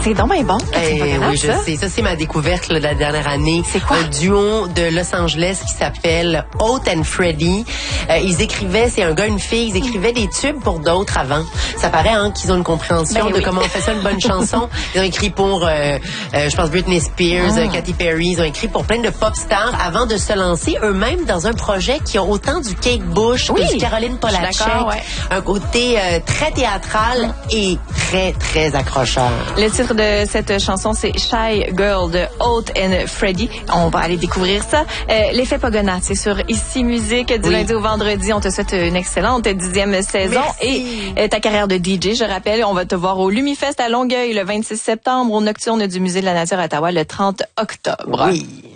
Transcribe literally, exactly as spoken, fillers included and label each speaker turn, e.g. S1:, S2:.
S1: C'est donc bien bon.
S2: Eh, oui, je sais. Ça, c'est ma découverte là, de la dernière année.
S1: C'est quoi?
S2: Un duo de Los Angeles qui s'appelle Oath and Freddy. Euh, ils écrivaient, c'est un gars, une fille, ils écrivaient des tubes pour d'autres avant. Ça paraît hein, qu'ils ont une compréhension
S1: ben,
S2: de
S1: oui.
S2: comment on fait ça, une bonne chanson. Ils ont écrit pour, euh, euh, je pense, Britney Spears,
S1: ah.
S2: euh, Katy Perry. Ils ont écrit pour plein de pop stars avant de se lancer eux-mêmes dans un projet qui a autant du Kate Bush
S1: oui.
S2: que du Caroline Polachek.
S1: Ouais.
S2: Un côté euh, très théâtral ah. et très, très accrocheur.
S1: Le titre de cette chanson, c'est Shy Girl de Oath and Freddy. On va aller découvrir ça. Euh, L'effet Pogona, c'est sur Ici Musique du oui. lundi au vendredi. On te souhaite une excellente dixième saison.
S2: Merci.
S1: Et euh, ta carrière de D J, je rappelle, on va te voir au Lumifest à Longueuil le vingt-six septembre, au Nocturne du Musée de la Nature à Ottawa le trente octobre.
S2: Oui.